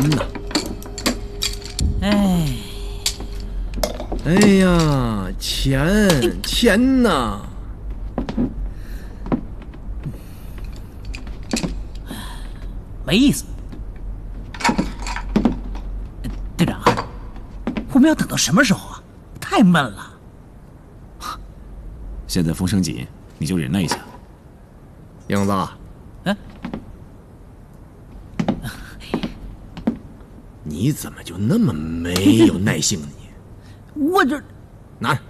呐！哎呀，钱呐！ 没意思。队长，我们要等到什么时候啊？太闷了。 现在风声紧，你就忍耐一下。 英子，你怎么就那么没有耐性呢？ 我这拿着。